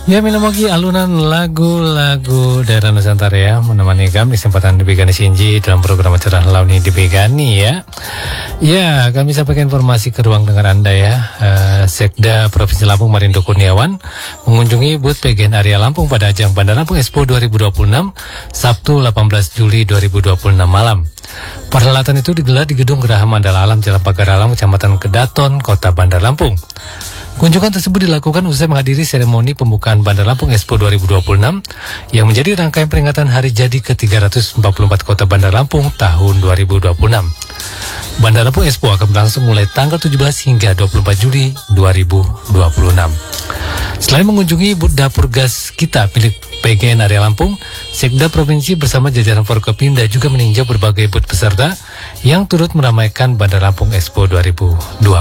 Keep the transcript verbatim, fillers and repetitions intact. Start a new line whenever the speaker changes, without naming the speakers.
Ya, minamagi alunan lagu-lagu daerah Nusantara ya, menemani kami kesempatan Dibegani Sinji dalam program acara Launi Dibegani ya. Ya, kami sampaikan informasi ke ruang dengar Anda ya. Uh, Sekda Provinsi Lampung Marindo Kurniawan mengunjungi booth P G N Area Lampung pada ajang Bandar Lampung Expo dua ribu dua puluh enam Sabtu delapan belas Juli dua ribu dua puluh enam malam. Perhelatan itu digelar di Gedung Geraha Mandala Alam Jalan Pagar Alam, Kecamatan Kedaton, Kota Bandar Lampung. Kunjungan tersebut dilakukan usai menghadiri seremoni pembukaan Bandar Lampung Expo dua ribu dua puluh enam yang menjadi rangkaian peringatan hari jadi ke tiga ratus empat puluh empat Kota Bandar Lampung tahun dua ribu dua puluh enam. Bandar Lampung Expo akan berlangsung mulai tanggal tujuh belas hingga dua puluh empat Juli dua ribu dua puluh enam. Selain mengunjungi booth dapur gas kita milik P G N Area Lampung, Sekda Provinsi bersama jajaran Forkopimda juga meninjau berbagai booth peserta yang turut meramaikan Bandar Lampung Expo dua ribu dua